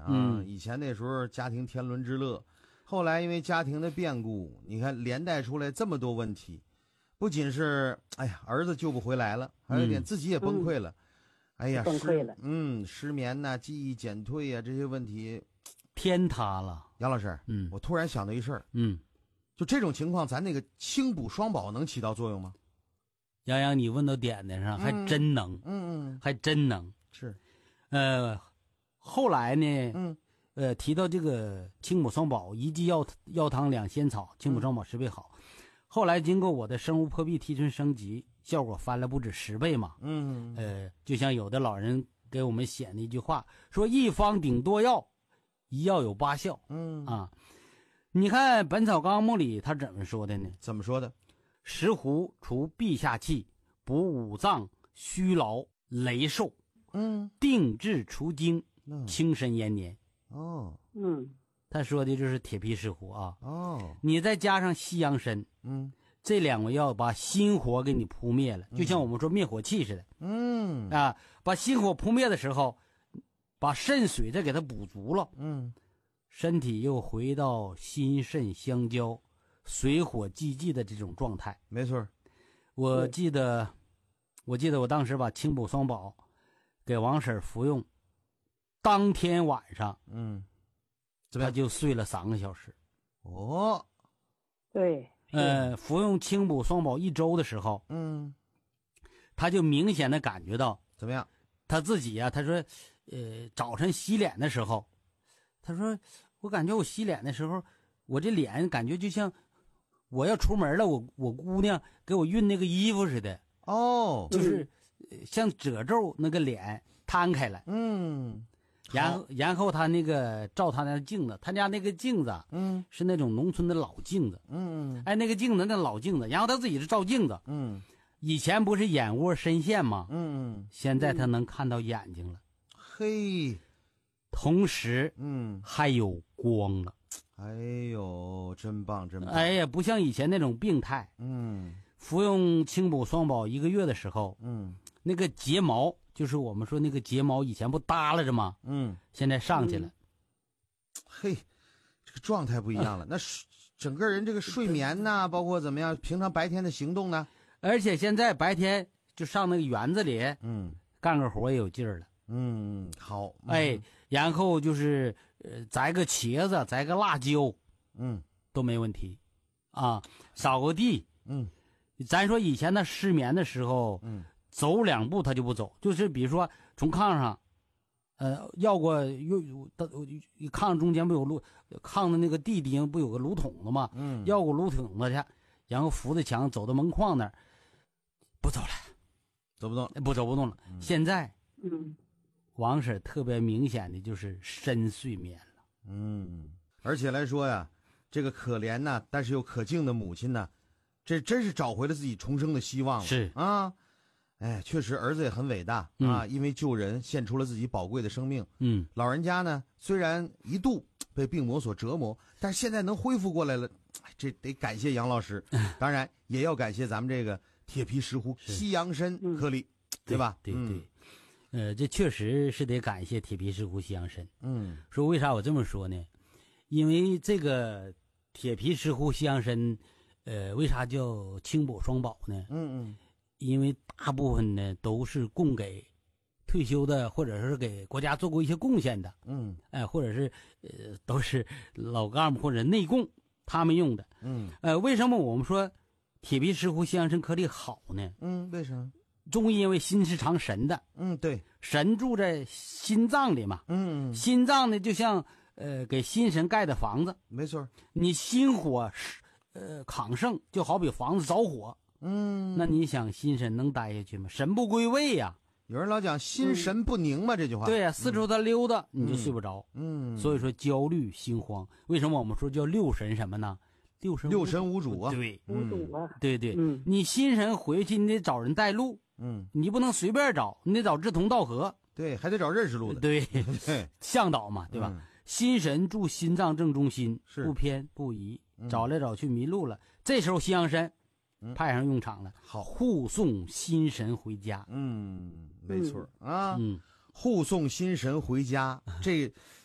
啊。 以前那时候家庭天伦之乐，后来因为家庭的变故，你看连带出来这么多问题，不仅是哎呀儿子救不回来了，还有一点自己也崩溃了。哎呀， 崩溃了。 失眠呐、记忆减退呀、这些问题天塌了。 杨老师，我突然想到一事儿，就这种情况，咱那个轻补双保能起到作用吗？ 杨洋，你问到点子上，还真能，还真能。 是， 后来呢，提到这个轻补双保，一剂药汤两仙草，轻补双保10倍好。后来经过我的生物破壁提纯升级，效果翻了不止10倍嘛。就像有的老人给我们写的一句话，说一方顶多药，一药有8效。你看《本草纲目》里他怎么说的呢？ 怎么说的？ 石斛除闭下气，补五脏虚劳羸瘦，定志除惊，清身延年。他说的就是铁皮石斛啊。你再加上西洋参，这2味药把心火给你扑灭了，就像我们说灭火器似的。把心火扑灭的时候，把肾水再给它补足了，身体又回到心肾相交、水火既济的这种状态。 没错。 我记得我当时把轻补双保给王婶服用，当天晚上，他就睡了3个小时。 对。 服用轻补双保1周的时候，他就明显的感觉到怎么样？ 他自己呀，他说，早晨洗脸的时候，他说我感觉我洗脸的时候，我这脸感觉就像我要出门了，我姑娘给我熨那个衣服似的。就是像褶皱那个脸摊开了。然后他那个照他那镜子，他家那个镜子，是那种农村的老镜子。那个镜子那老镜子，然后他自己是照镜子。以前不是眼窝深陷吗？现在他能看到眼睛了。 嘿， 同时，还有光了。 哎呦，真棒，真棒！ 哎呀，不像以前那种病态。服用轻补双保1个月的时候，那个睫毛，就是我们说那个睫毛，以前不耷拉着吗？现在上去了。 嘿，这个状态不一样了。那整个人这个睡眠呐，包括怎么样，平常白天的行动呢？ 而且现在白天就上那个园子里，干个活也有劲儿了。 好。 然后就是摘个茄子，摘个辣椒，都没问题啊。扫个地，咱说以前他失眠的时候，走2步他就不走，就是比如说从炕上，要过炕中间不有炕的那个地上不有个炉筒子吗？要过炉筒子去，然后扶着墙走到门框那儿，不走了， 走不动， 不走不动了。现在，王婶特别明显的就是深睡眠了。 而且来说呀，这个可怜呐，但是又可敬的母亲呢，这真是找回了自己重生的希望了。 是啊，确实儿子也很伟大啊，因为救人献出了自己宝贵的生命。老人家呢，虽然一度被病魔所折磨，但是现在能恢复过来了，这得感谢杨老师，当然也要感谢咱们这个铁皮石斛西洋参颗粒，对吧？ 对。这确实是得感谢铁皮石斛西洋参。说为啥我这么说呢？因为这个铁皮石斛西洋参，为啥叫轻补双保呢？因为大部分呢都是供给退休的，或者是给国家做过一些贡献的。或者是都是老干部或者内供他们用的。为什么我们说铁皮石斛西洋参颗粒好呢？ 为什么？ 中医因为心是藏神的。 对， 神住在心脏里嘛。心脏呢就像给心神盖的房子。 没错。 你心火亢盛，就好比房子着火。那你想心神能待下去吗？神不归位呀。 有人老讲心神不宁嘛，这句话。 对呀，四处他溜达，你就睡不着。所以说焦虑心慌，为什么我们说叫六神什么呢？六神无主啊。 对， 无主啊。 对。你心神回去，你得找人带路。你不能随便找，你得找志同道合。 对，还得找认识路的。 对，向导嘛，对吧？心神住心脏正中心， 是不偏不倚，找来找去迷路了。这时候西洋参派上用场了， 好， 护送心神回家。 没错啊。护送心神回家，这